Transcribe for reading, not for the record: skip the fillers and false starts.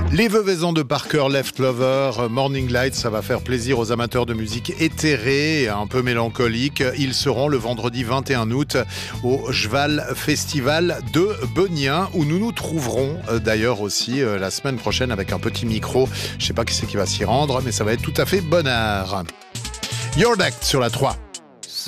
Les Veuvaisons de Parker Left Lover, Morning Light, ça va faire plaisir aux amateurs de musique éthérée, un peu mélancolique. Ils seront le vendredi 21 août au Jval Festival de Benien, où nous nous trouverons d'ailleurs aussi la semaine prochaine avec un petit micro. Je sais pas qui c'est qui va s'y rendre, mais ça va être tout à fait bonheur. Your Act sur la 3.